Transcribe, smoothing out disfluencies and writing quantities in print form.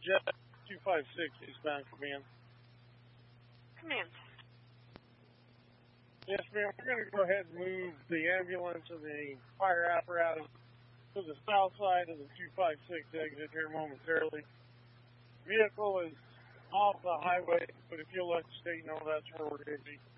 Jet 256 eastbound command. Command. Yes, ma'am. We're going to go ahead and move the ambulance and the fire apparatus to the south side of the 256 exit here momentarily. Vehicle is off the highway, but if you'll let the state know, that's where we're going to be.